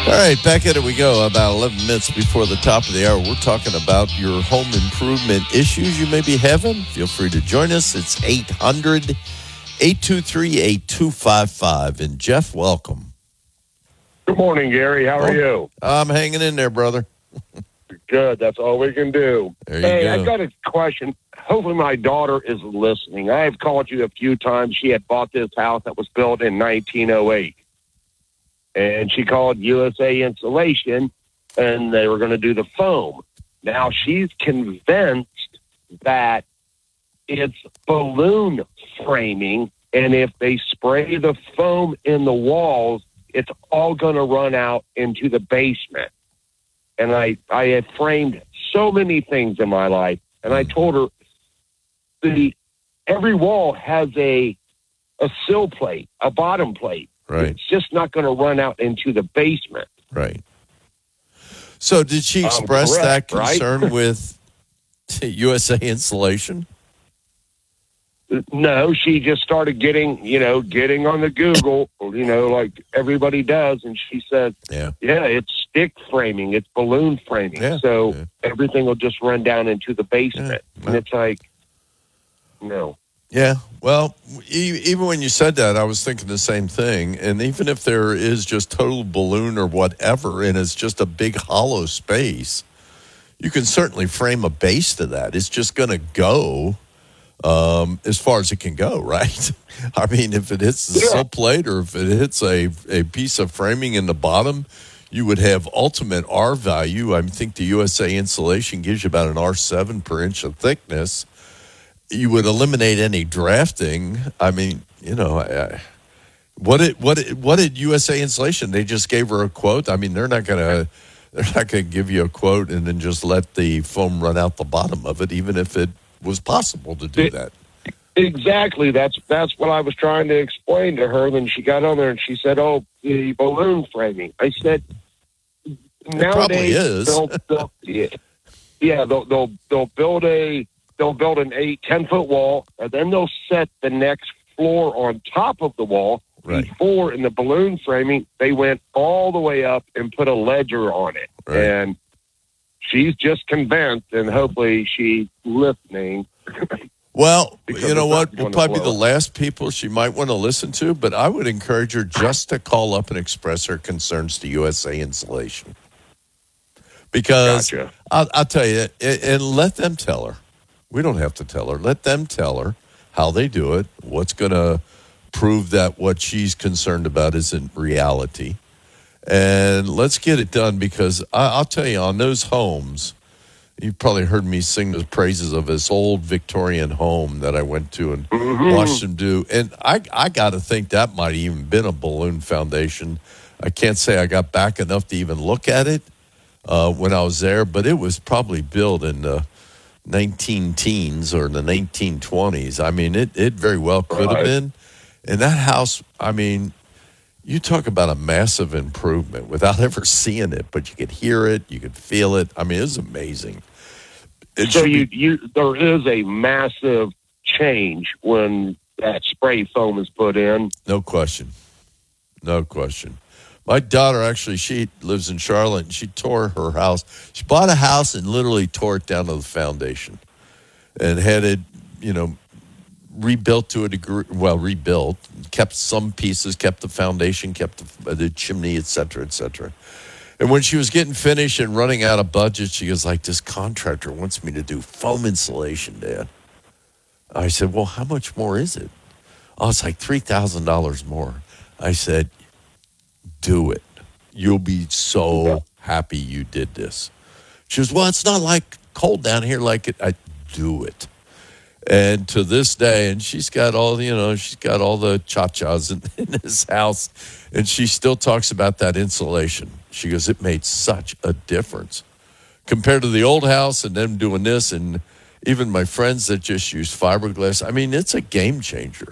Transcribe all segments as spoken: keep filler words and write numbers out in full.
All right, back at it we go. About eleven minutes before the top of the hour, we're talking about your home improvement issues you may be having. Feel free to join us. It's eight hundred, eight two three, eight two five five. And Jeff, welcome. Good morning, Gary. How are you? I'm hanging in there, brother. Good. That's all we can do. There you hey, go. I've got a question. Hopefully my daughter is listening. I have called you a few times. She had bought this house that was built in nineteen oh eight. And she called U S A Insulation, and they were going to do the foam. Now, she's convinced that it's balloon framing, and if they spray the foam in the walls, it's all going to run out into the basement. And I, I had framed so many things in my life, and I told her the every wall has a a sill plate, a bottom plate. Right. It's just not going to run out into the basement. Right. So did she Um, express correct, that concern right? with U S A Insulation? No, she just started getting, you know, getting on the Google, you know, like everybody does. And she said, Yeah. yeah, it's stick framing. It's balloon framing. Yeah, so yeah. everything will just run down into the basement. Yeah, And it's like, no. Yeah, well, e- even when you said that, I was thinking the same thing. And even if there is just total balloon or whatever, and it's just a big hollow space, you can certainly frame a base to that. It's just going to go um, as far as it can go, right? I mean, if it hits the Yeah. sill plate or if it hits a, a piece of framing in the bottom, you would have ultimate R value. I think the U S A Insulation gives you about an R seven per inch of thickness. You would eliminate any drafting. I mean, you know, I, what did what did, what did U S A Insulation? They just gave her a quote. I mean, they're not gonna they're not gonna give you a quote and then just let the foam run out the bottom of it, even if it was possible to do It- that. Exactly. That's that's what I was trying to explain to her. Then she got on there and she said, "Oh, the balloon framing." I said, probably "Nowadays, is. they'll, they'll, yeah, yeah, they'll they'll they'll build a they'll build an eight ten foot wall, and then they'll set the next floor on top of the wall." Right. Before in the balloon framing, they went all the way up and put a ledger on it, Right. and she's just convinced, and hopefully she's listening. Well, Because you know it's what? not We'll gonna probably be blow the up. last people she might want to listen to, but I would encourage her just to call up and express her concerns to U S A Insulation. Because Gotcha. I'll, I'll tell you, and, and let them tell her. We don't have to tell her. Let them tell her how they do it, what's going to prove that what she's concerned about isn't reality. And let's get it done, because I, I'll tell you, on those homes, you've probably heard me sing the praises of this old Victorian home that I went to and Mm-hmm. watched them do. And I, I got to think that might have even been a balloon foundation. I can't say I got back enough to even look at it uh, when I was there, but it was probably built in the nineteen teens or the nineteen twenties. I mean, it, it very well could have Right. been. And that house, I mean, you talk about a massive improvement without ever seeing it, but you could hear it, you could feel it. I mean, it was amazing. It So should you, be- you, there is a massive change when that spray foam is put in. no question, no question. My daughter actually, she lives in Charlotte, and she tore her house. She bought a house and literally tore it down to the foundation, and had it, you know, rebuilt to a degree. Well, rebuilt, kept some pieces, kept the foundation, kept the, the chimney, et cetera, et cetera. And when she was getting finished and running out of budget, she goes like, "This contractor wants me to do foam insulation, Dad." I said, "Well, how much more is it?" "Oh, it's like three thousand dollars more." I said, "Do it. You'll be so happy you did this." She goes, "Well, it's not like cold down here like it." I do it. And to this day, and she's got all, you know, she's got all the cha-chas in, in this house, and she still talks about that insulation. She goes, "It made such a difference compared to the old house and them doing this, and even my friends that just use fiberglass. I mean, it's a game changer."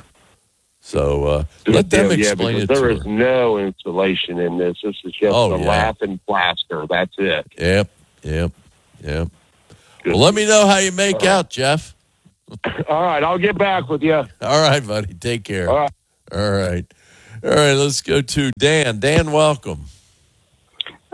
So uh, let them yeah, explain yeah, it because to there her. is no insulation in this. This is just Oh, a yeah. laughing plaster. That's it. Yep, yep, yep. Good. Well, let me know how you make out, Jeff. All right, I'll get back with you. All right, buddy. Take care. All right. All right. All right, let's go to Dan. Dan, welcome.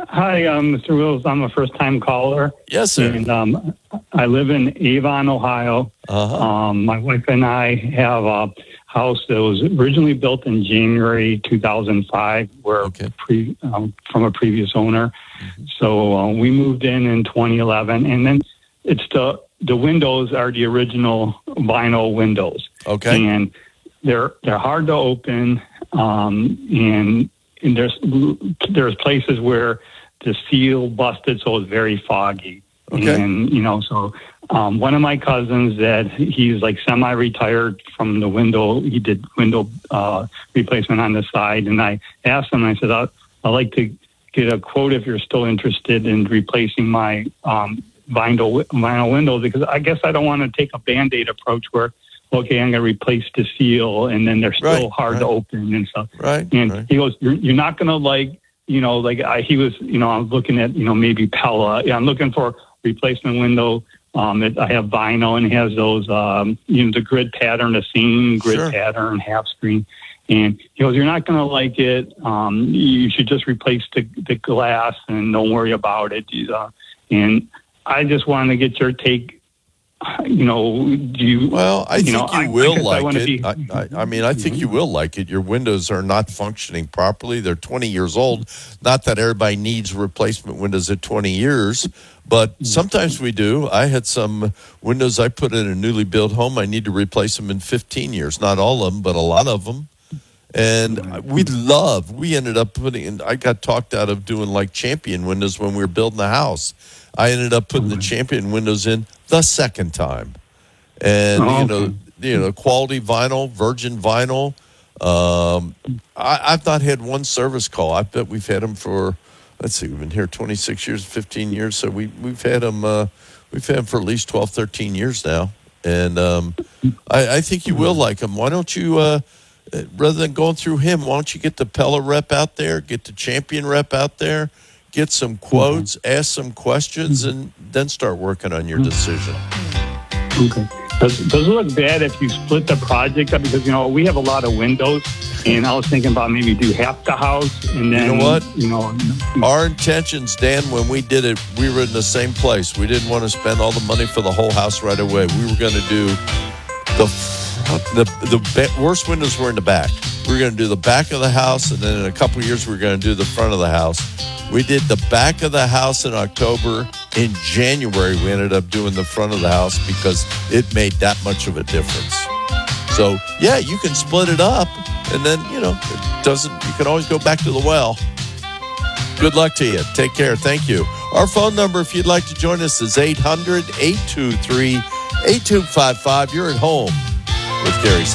Hi, um, Mister Wills. I'm a first-time caller. Yes, sir. And um, I live in Avon, Ohio. Uh-huh. Um, my wife and I have a house that was originally built in January two thousand five, where Okay. pre, um, from a previous owner. Mm-hmm. So uh, we moved in in twenty eleven, and then it's the the windows are the original vinyl windows. Okay. And they're they're hard to open, um, and and there's there's places where the seal busted, so it's very foggy. Okay. And you know, so um, one of my cousins that he's like semi-retired from the window, he did window uh, replacement on the side, and I asked him, I said, I'd, I'd like to get a quote if you're still interested in replacing my um, vinyl vinyl windows, because I guess I don't want to take a Band-Aid approach where, okay, I'm going to replace the seal, and then they're still Right, hard right. to open and stuff. Right. And right. he goes, you're, you're not going to like, you know, like I, he was, you know, I'm looking at, you know, maybe Pella. Yeah, I'm looking for replacement window. Um, it, I have vinyl, and it has those, um, you know, the grid pattern, the same grid Sure. pattern, half screen. And he goes, you're not going to like it. Um, you should just replace the, the glass and don't worry about it. Uh, and I just want to get your take. You know, do you? Well, I you think know, you I- I will guess I like wanna it. be- I, I, I mean, I think you will like it. Your windows are not functioning properly. They're twenty years old. Not that everybody needs replacement windows at twenty years, but sometimes we do. I had some windows I put in a newly built home. I need to replace them in fifteen years. Not all of them, but a lot of them. And we love, we ended up putting in, I got talked out of doing like Champion windows when we were building the house. I ended up putting the Champion windows in the second time. And, Oh, you know, okay. you know, quality vinyl, virgin vinyl. Um, I, I've not had one service call. I bet we've had them for, let's see, we've been here twenty-six years, fifteen years. So we, we've had them, uh, we've had them for at least twelve, thirteen years now. And um, I, I think you will like them. Why don't you, uh, rather than going through him, why don't you get the Pella rep out there, get the Champion rep out there, get some quotes, ask some questions, and then start working on your decision. Okay. Does, does it look bad if you split the project up? Because, you know, we have a lot of windows, and I was thinking about maybe do half the house, and then, You know what? You know, Our intentions, Dan, when we did it, we were in the same place. We didn't want to spend all the money for the whole house right away. We were going to do the the the be- worst windows were in the back. We were going to do the back of the house, and then in a couple of years, we were going to do the front of the house. We did the back of the house in October. In January, we ended up doing the front of the house because it made that much of a difference. So, yeah, you can split it up, and then, you know, it doesn't, you can always go back to the well. Good luck to you. Take care. Thank you. Our phone number, if you'd like to join us, is eight hundred, eight two three, eight two five five. You're at home with Gary